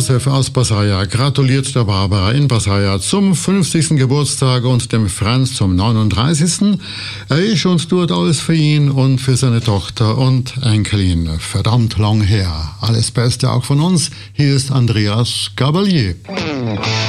Josef aus Passaia gratuliert der Barbara in Passaia zum 50. Geburtstag und dem Franz zum 39. Er ist und tut alles für ihn und für seine Tochter und Enkelin. Verdammt lang her. Alles Beste auch von uns. Hier ist Andreas Gabalier.